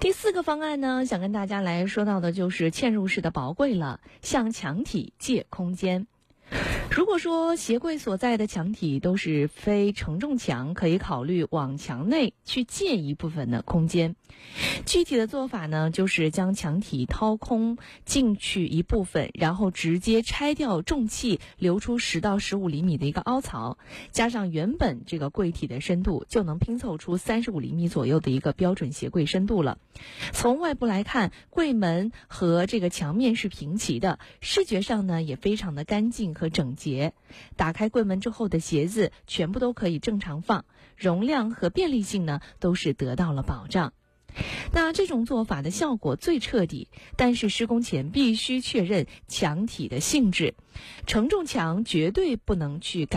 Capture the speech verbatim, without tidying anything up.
第四个方案呢，想跟大家来说到的就是嵌入式的薄柜了，向墙体借空间。如果说鞋柜所在的墙体都是非承重墙，可以考虑往墙内去借一部分的空间。具体的做法呢，就是将墙体掏空进去一部分，然后直接拆掉重器，留出十到十五厘米的一个凹槽，加上原本这个柜体的深度，就能拼凑出三十五厘米左右的一个标准鞋柜深度了。从外部来看，柜门和这个墙面是平齐的，视觉上呢也非常的干净和整洁。打开柜门之后的鞋子全部都可以正常放，容量和便利性呢都是得到了保障。那这种做法的效果最彻底，但是施工前必须确认墙体的性质，承重墙绝对不能去改